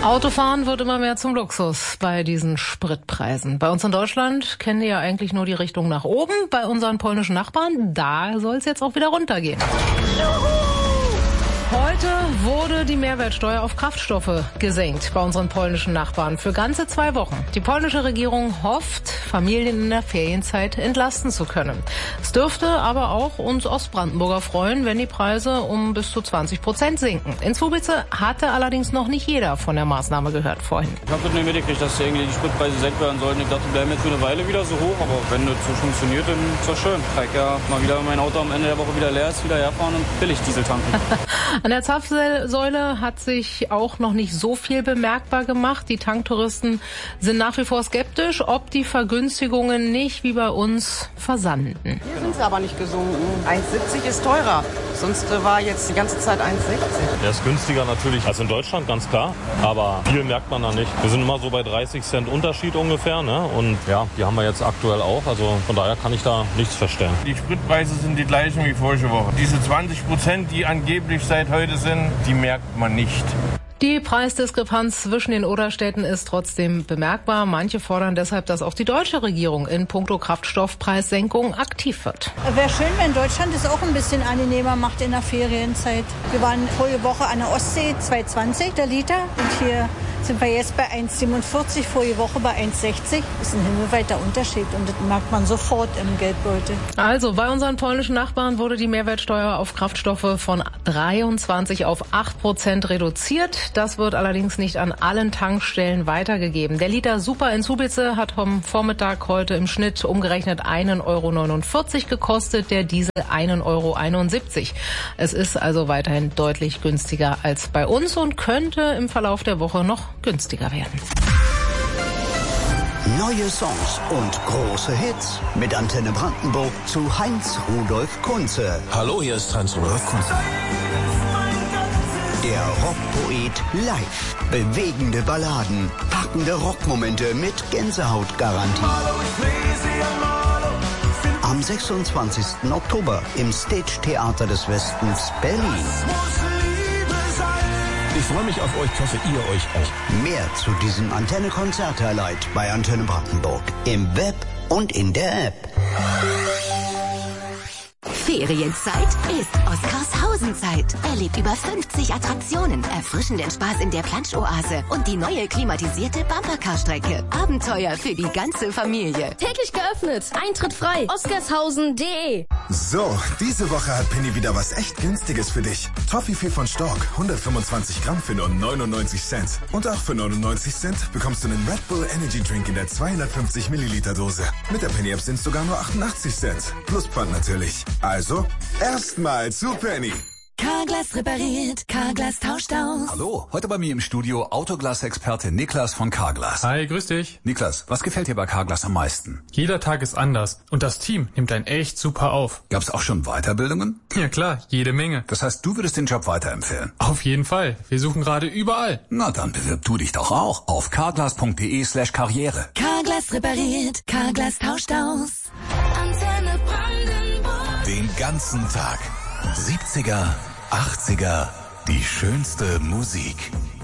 Autofahren wird immer mehr zum Luxus bei diesen Spritpreisen. Bei uns in Deutschland kennen die ja eigentlich nur die Richtung nach oben. Bei unseren polnischen Nachbarn, da soll es jetzt auch wieder runtergehen. Heute wurde die Mehrwertsteuer auf Kraftstoffe gesenkt bei unseren polnischen Nachbarn für ganze 2 Wochen. Die polnische Regierung hofft, Familien in der Ferienzeit entlasten zu können. Es dürfte aber auch uns Ostbrandenburger freuen, wenn die Preise um bis zu 20% sinken. In Słubice hatte allerdings noch nicht jeder von der Maßnahme gehört vorhin. Ich habe das nicht mitgekriegt, dass irgendwie die Spritpreise gesenkt werden sollten. Ich dachte, die bleiben jetzt für eine Weile wieder so hoch, aber wenn das so funktioniert, dann ist das schön. Ich kann ja mal wieder mein Auto am Ende der Woche wieder leer ist, wieder herfahren und billig Diesel tanken. An der Zapfsäule hat sich auch noch nicht so viel bemerkbar gemacht. Die Tanktouristen sind nach wie vor skeptisch, ob die Vergünstigungen nicht wie bei uns versanden. Hier sind sie aber nicht gesunken. 1,70 ist teurer. Sonst war jetzt die ganze Zeit 1,60. Der ist günstiger natürlich als in Deutschland, ganz klar. Aber viel merkt man da nicht. Wir sind immer so bei 30 Cent Unterschied ungefähr, ne? Und ja, die haben wir jetzt aktuell auch. Also von daher kann ich da nichts feststellen. Die Spritpreise sind die gleichen wie vorige Woche. Diese 20%, die angeblich seit heute sind, die merkt man nicht. Die Preisdiskrepanz zwischen den Oderstädten ist trotzdem bemerkbar. Manche fordern deshalb, dass auch die deutsche Regierung in puncto Kraftstoffpreissenkung aktiv wird. Wäre schön, wenn Deutschland es auch ein bisschen angenehmer macht in der Ferienzeit. Wir waren vorige Woche an der Ostsee 2,20 der Liter und hier sind wir jetzt bei 1,47, vorige Woche bei 1,60. Das ist ein himmelweiter Unterschied und das merkt man sofort im Geldbeutel. Also bei unseren polnischen Nachbarn wurde die Mehrwertsteuer auf Kraftstoffe von 23 auf 8% reduziert. Das wird allerdings nicht an allen Tankstellen weitergegeben. Der Liter Super in Słubice hat am Vormittag heute im Schnitt umgerechnet 1,49 Euro gekostet, der Diesel 1,71 Euro. Es ist also weiterhin deutlich günstiger als bei uns und könnte im Verlauf der Woche noch günstiger werden. Neue Songs und große Hits mit Antenne Brandenburg zu Heinz Rudolf Kunze. Hallo, hier ist Heinz Rudolf Kunze. Der Rockpoet live. Bewegende Balladen, packende Rockmomente mit Gänsehautgarantie. Am 26. Oktober im Stage Theater des Westens Berlin. Ich freue mich auf euch, ich hoffe, ihr euch auch. Mehr zu diesem Antenne-Konzert-Highlight bei Antenne Brandenburg im Web und in der App. Ferienzeit ist Oskarshausen-Zeit. Erlebt über 50 Attraktionen, erfrischenden Spaß in der Planschoase und die neue klimatisierte Bumpercar-Strecke. Abenteuer für die ganze Familie. Täglich geöffnet, Eintritt frei, oskarshausen.de. So, diese Woche hat Penny wieder was echt Günstiges für dich. Toffifee von Stork, 125 Gramm für nur 99 Cent. Und auch für 99 Cent bekommst du einen Red Bull Energy Drink in der 250 Milliliter Dose. Mit der Penny App sind es sogar nur 88 Cent. Plus Pfand natürlich. Also, erstmal zu Penny. Carglass repariert, Carglass tauscht aus. Hallo, heute bei mir im Studio Autoglas-Experte Niklas von Carglass. Hi, grüß dich. Niklas, was gefällt dir bei Carglass am meisten? Jeder Tag ist anders und das Team nimmt einen echt super auf. Gab's auch schon Weiterbildungen? Ja klar, jede Menge. Das heißt, du würdest den Job weiterempfehlen? Auf jeden Fall. Wir suchen gerade überall. Na, dann bewirb du dich doch auch auf carglass.de/karriere. Carglass repariert, Carglass tauscht aus. Antenne Brandenburg. Den ganzen Tag. 70er, 80er, die schönste Musik.